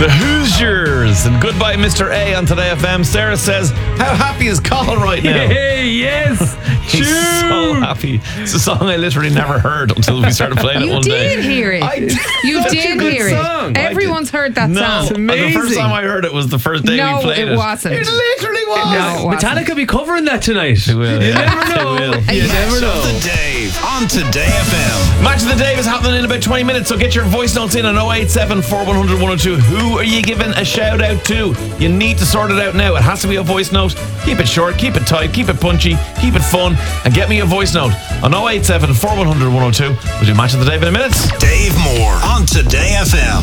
The Hoosiers and Goodbye Mr. A on Today FM. Sarah says, how happy is Colin right now? Yes. He's so happy. It's a song I literally never heard until we started playing it one day. You did hear it. You Such a did good hear song. it. Everyone's heard that No, song. the first time I heard it was the first day we played it. No, it wasn't. It literally was. No, it wasn't. Metallica be covering that tonight. They will, You yeah. never know. They will. You never Match know. of the Dave on Today FM. Match of the Day is happening in about 20 minutes, so get your voice notes in on 087 4100 102. Who are you giving a shout out to? You need to sort it out now. It has to be a voice note. Keep it short, keep it tight, keep it punchy, keep it fun, and get me a voice note on 087 4100 102. We'll do Match of the Day in a minute. Dave Moore on Today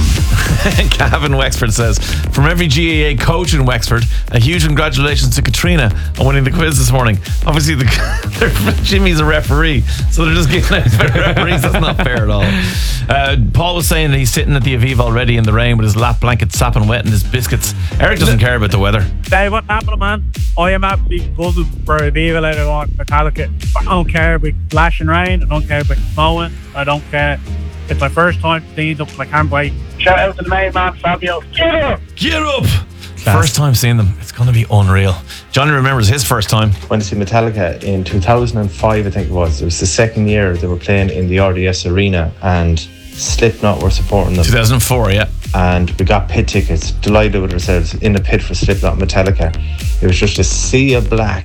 FM. Gavin Wexford says, from every GAA coach in Wexford, a huge congratulations to Katrina on winning the quiz this morning. Obviously, Jimmy's a referee, so they're just giving out referees. That's not fair at all. Paul was saying that he's sitting at the Aviva already in the rain with his lap blanket sapping wet and his biscuits. Eric doesn't care about the weather. Dave, what's happening, man? I am absolutely buzzing for Aviva later on, Metallica. I don't care about flashing rain. I don't care about snowing. I don't care. It's my first time seeing them. I can't wait. Shout out to the main man, Fabio. Get up! Get up! First time seeing them. It's going to be unreal. Johnny remembers his first time. Went to see Metallica in 2005, I think it was. It was the second year they were playing in the RDS Arena and Slipknot were supporting them. 2004, yeah. And we got pit tickets, delighted with ourselves in the pit for Slipknot and Metallica. It was just a sea of black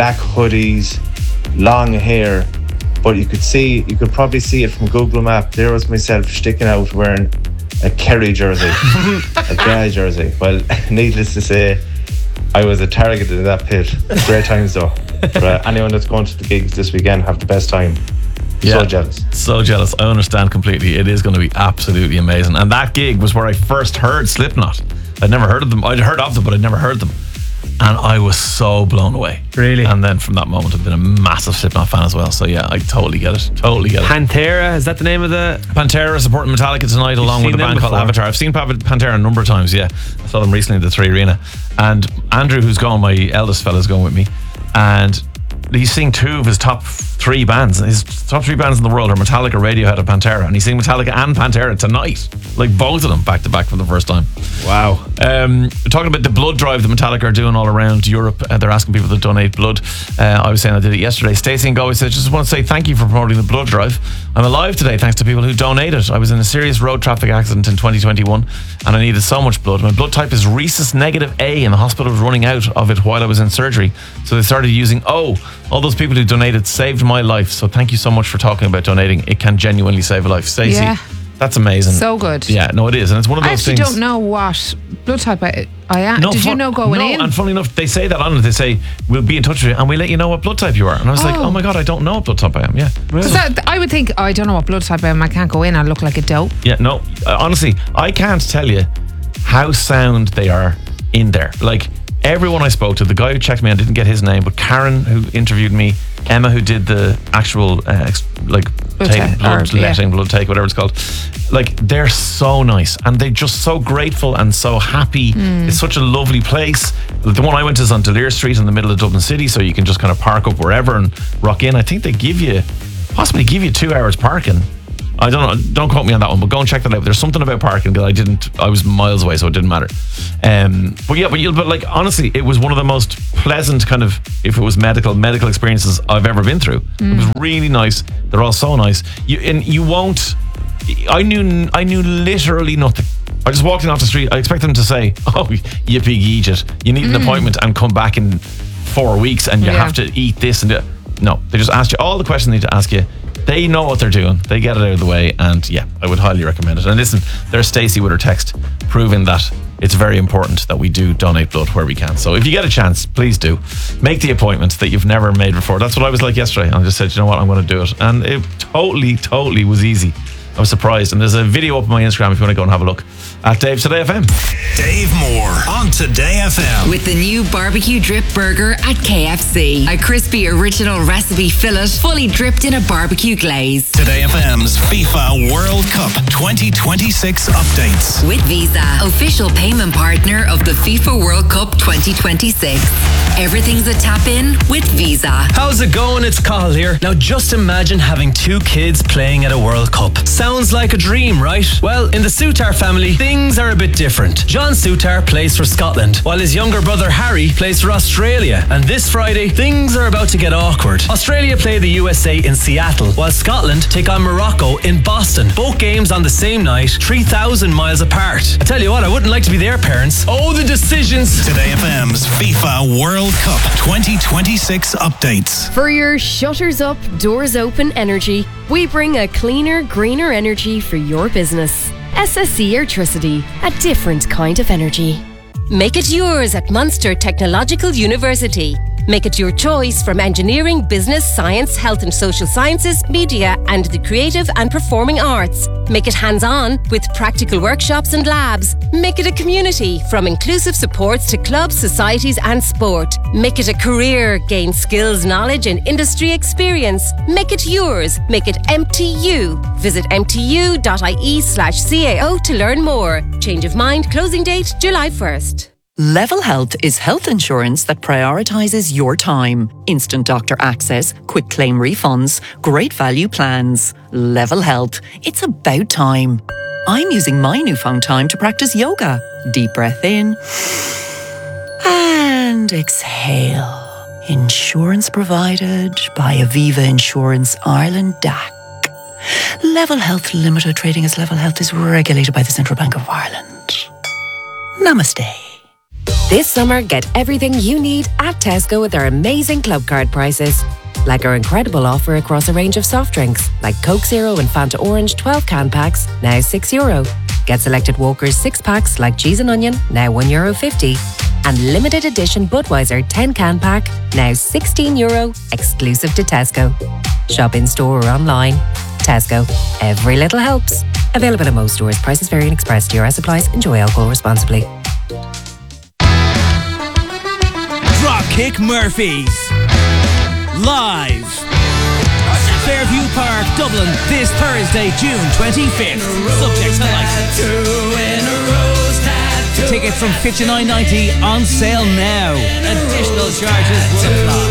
hoodies, long hair, but you could probably see it from Google Maps. There was myself sticking out wearing a Kerry jersey, a guy jersey. Well, needless to say, I was a target in that pit. Great times though. For anyone that's going to the gigs this weekend, have the best time. Yeah. So jealous. So jealous. I understand completely. It is going to be absolutely amazing. And that gig was where I first heard Slipknot. I'd never heard of them. I'd heard of them, but I'd never heard them. And I was so blown away. Really? And then from that moment, I've been a massive Slipknot fan as well. So yeah, I totally get it. Totally get it. Pantera, is that the name of the... Pantera supporting Metallica tonight along with a seen them band called before? Avatar. I've seen Pantera a number of times, yeah. I saw them recently at the 3 Arena. And Andrew, who's going, my eldest fella's going with me. And he's seeing two of his top 3 bands. His top 3 bands in the world are Metallica, Radiohead, and Pantera. And he's seeing Metallica and Pantera tonight. Like both of them back to back for the first time. Wow. Talking about the blood drive that Metallica are doing all around Europe. They're asking people to donate blood. I was saying I did it yesterday. Stacey and Galway said, just want to say thank you for promoting the blood drive. I'm alive today thanks to people who donated. I was in a serious road traffic accident in 2021 and I needed so much blood. My blood type is rhesus negative A and the hospital was running out of it while I was in surgery. So they started using O. All those people who donated saved my life. So thank you so much for talking about donating. It can genuinely save a life. Stacey, Yeah. that's amazing. So good. Yeah, no, it is. And it's one of I those actually things. don't know what blood type I am. No, Did you know going no, in? and funny enough, they say that on it. They say, we'll be in touch with you and we'll let you know what blood type you are. And I was like, oh my God, I don't know what blood type I am. Yeah. Because I would think, I don't know what blood type I am. I can't go in. I look like a dope. Yeah, no. Honestly, I can't tell you how sound they are in there. Like, everyone I spoke to, the guy who checked me, I didn't get his name, but Karen, who interviewed me, Emma, who did the actual, blood take, whatever it's called. Like, they're so nice and they're just so grateful and so happy. It's such a lovely place. The one I went to is on Delir Street in the middle of Dublin City, so you can just kind of park up wherever and rock in. I think they possibly give you 2 hours parking. I don't know, don't quote me on that one, but go and check that out. There's something about parking that I was miles away, so it didn't matter. But like, honestly, it was one of the most pleasant kind of, if it was medical experiences I've ever been through. It was really nice. They're all so nice. I knew literally nothing. I just walked in off the street. I expect them to say, oh, you big idiot, you need an appointment and come back in 4 weeks and you have to eat this and that. No, they just asked you all the questions they need to ask you. They know what they're doing. They get it out of the way. And yeah, I would highly recommend it. And listen, there's Stacey with her text proving that it's very important that we do donate blood where we can. So if you get a chance, please do. Make the appointment that you've never made before. That's what I was like yesterday. And I just said, you know what, I'm going to do it. And it totally was easy. I was surprised. And there's a video up on my Instagram if you want to go and have a look at Dave Today FM. Dave Moore on Today FM. With the new barbecue drip burger at KFC. A crispy original recipe fillet fully dripped in a barbecue glaze. Today FM's FIFA World Cup 2026 updates. With Visa, official payment partner of the FIFA World Cup 2026. Everything's a tap in with Visa. How's it going? It's Cathal here. Now just imagine having 2 kids playing at a World Cup. Sounds Sounds like a dream, right? Well, in the Soutar family, things are a bit different. John Soutar plays for Scotland, while his younger brother Harry plays for Australia. And this Friday, things are about to get awkward. Australia play the USA in Seattle, while Scotland take on Morocco in Boston. Both games on the same night, 3,000 miles apart. I tell you what, I wouldn't like to be their parents. Oh, the decisions. Today FM's FIFA World Cup 2026 updates. For your shutters up, doors open energy, we bring a cleaner, greener energy for your business. SSE Airtricity, a different kind of energy. Make it yours at Munster Technological University. Make it your choice from engineering, business, science, health and social sciences, media and the creative and performing arts. Make it hands-on with practical workshops and labs. Make it a community from inclusive supports to clubs, societies and sport. Make it a career, gain skills, knowledge and industry experience. Make it yours. Make it MTU. Visit mtu.ie/CAO to learn more. Change of mind, closing date July 1st. Level Health is health insurance that prioritises your time. Instant doctor access, quick claim refunds, great value plans. Level Health. It's about time. I'm using my newfound time to practice yoga. Deep breath in and exhale. Insurance provided by Aviva Insurance Ireland DAC. Level Health Limited, trading as Level Health, is regulated by the Central Bank of Ireland. Namaste. This summer, get everything you need at Tesco with our amazing club card prices. Like our incredible offer across a range of soft drinks, like Coke Zero and Fanta Orange 12 can packs, now €6. Get selected Walker's 6 packs like cheese and onion, now €1.50. And limited edition Budweiser 10 can pack, now €16, exclusive to Tesco. Shop in store or online. Tesco. Every little helps. Available in most stores. Prices vary and express DRS applies. Enjoy alcohol responsibly. Dropkick Murphys. Live. Fairview Park, Dublin, this Thursday, June 25th. Subject to license. Tickets from $59.90 on sale now. Additional charges will apply.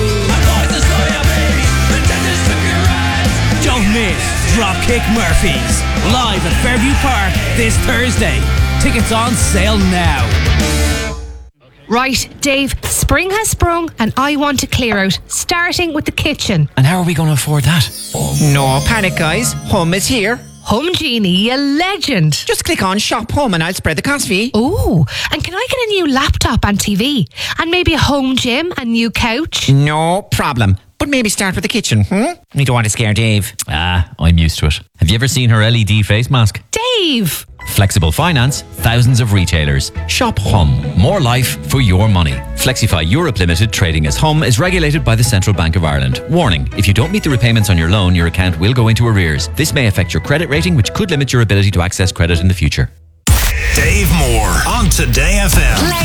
Don't miss Dropkick Murphys. Live at Fairview Park this Thursday. Tickets on sale now. Right, Dave, spring has sprung and I want to clear out, starting with the kitchen. And how are we going to afford that? No panic, guys. Hum is here. Hum Genie, you legend. Just click on Shop Hum and I'll spread the cost fee. Ooh, and can I get a new laptop and TV? And maybe a home gym and new couch? No problem. But maybe start with the kitchen, We don't want to scare Dave. I'm used to it. Have you ever seen her LED face mask? Dave! Flexible finance, thousands of retailers. Shop Hum. More life for your money. Flexify Europe Limited, trading as Hum, is regulated by the Central Bank of Ireland. Warning, if you don't meet the repayments on your loan, your account will go into arrears. This may affect your credit rating, which could limit your ability to access credit in the future. Dave Moore on Today FM. Play